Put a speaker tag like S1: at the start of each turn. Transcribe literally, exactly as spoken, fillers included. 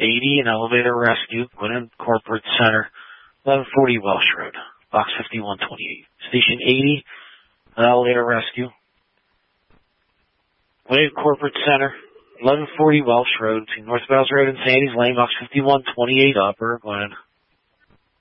S1: eighty, an elevator rescue, Gwinnett Corporate Center, eleven forty Welsh Road, box fifty-one twenty-eight. Station eighty, an elevator rescue, Gwinnett Corporate Center, eleven forty Welsh Road, between North Bells Road and Sandy's Lane, box fifty-one twenty-eight, Upper Gwinnett.